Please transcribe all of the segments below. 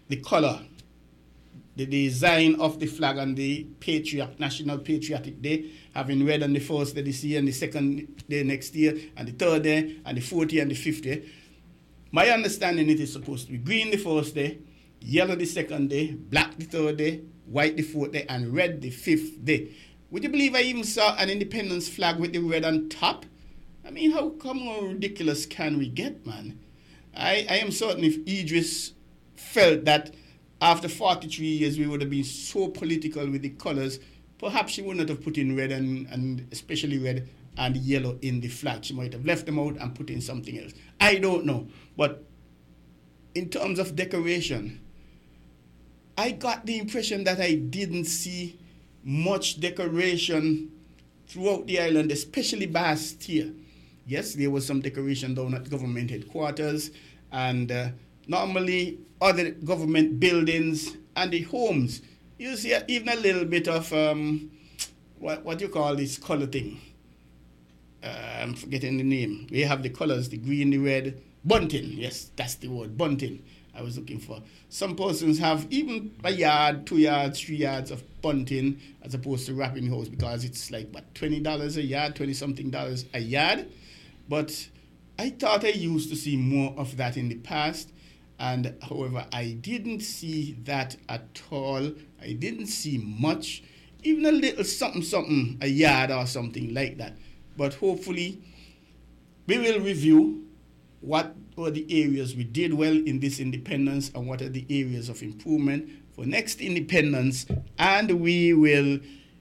the color, the design of the flag on the National Patriotic Day, having red on the first day this year and the second day next year and the third day and the fourth day and the fifth day. My understanding it is supposed to be green the first day, yellow the second day, black the third day, white the fourth day, and red the fifth day. Would you believe I even saw an independence flag with the red on top? I mean, how ridiculous can we get, man? I am certain if Idris felt that after 43 years we would have been so political with the colors, perhaps she would not have put in red and especially red and yellow in the flag. She might have left them out and put in something else. I don't know. But in terms of decoration, I got the impression that I didn't see much decoration throughout the island, especially Bastille. Yes, there was some decoration down at government headquarters and normally other government buildings and the homes. You see even a little bit of, what you call this color thing? I'm forgetting the name. We have the colors, the green, the red. Bunting, yes, that's the word, bunting I was looking for. Some persons have even a yard, 2 yards, 3 yards of bunting as opposed to wrapping hose because it's like, what, $20 a yard, 20-something dollars a yard. But I thought I used to see more of that in the past. And however, I didn't see that at all. I didn't see much, even a little something, a yard or something like that. But hopefully, we will review what were the areas we did well in this independence and what are the areas of improvement for next independence, and we will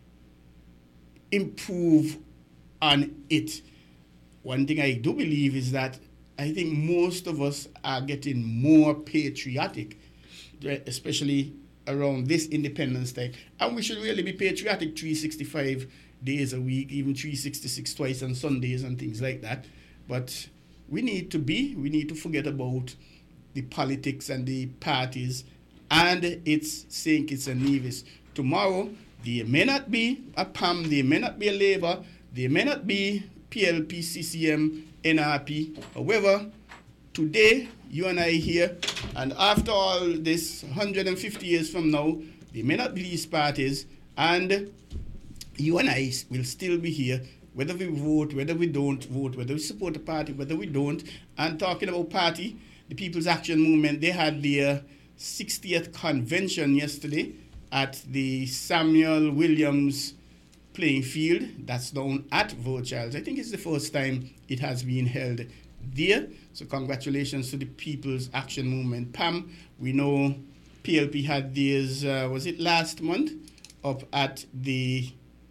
improve on it. One thing I do believe is that I think most of us are getting more patriotic, especially around this independence time. And we should really be patriotic 365 days a week, even 366 twice on Sundays and things like that. But we need to forget about the politics and the parties and its St. Kitts and Nevis. Tomorrow, there may not be a PAM, there may not be a Labour, there may not be PLP, CCM, NRP. However, today, you and I here, and after all this, 150 years from now, there may not be these parties, and you and I will still be here, whether we vote, whether we don't vote, whether we support a party, whether we don't. And talking about party, the People's Action Movement, they had their 60th convention yesterday at the Samuel Williams playing field. That's down at Vauxhall. I think it's the first time it has been held there. So congratulations to the People's Action Movement. PAM, we know PLP had theirs, was it last month, up at the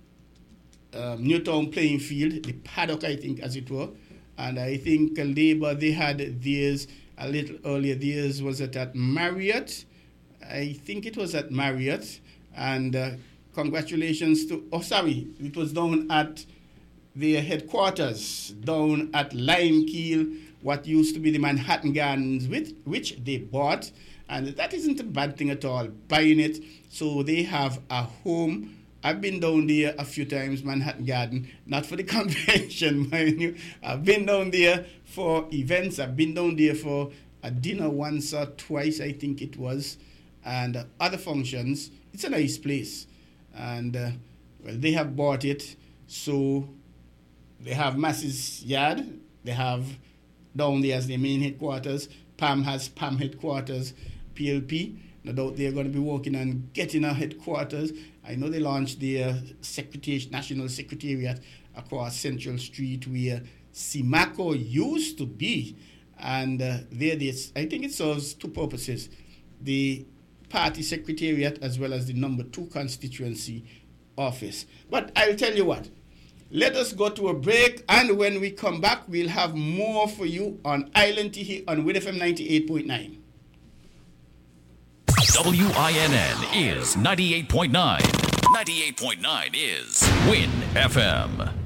Newtown playing field, the paddock, I think, as it were. And I think Labour, they had theirs a little earlier. Theirs was at Marriott. I think it was at Marriott. And congratulations to, it was down at their headquarters, down at Limekeel, what used to be the Manhattan Gardens, which they bought. And that isn't a bad thing at all, buying it. So they have a home. I've been down there a few times, Manhattan Garden, not for the convention, mind you. I've been down there for events. I've been down there for a dinner once or twice, I think it was, and other functions. It's a nice place. And, well, they have bought it. So they have Massey's Yard. They have down there as their main headquarters. PAM has PAM headquarters, PLP. No doubt they're going to be working on getting a headquarters. I know they launched their National Secretariat across Central Street where Simaco used to be. And I think it serves two purposes. The party secretariat as well as the number 2 constituency office. But I'll tell you what, let us go to a break, and when we come back, we'll have more for you on Island TV on WIN FM 98.9. WINN is 98.9. 98.9 is WIN FM.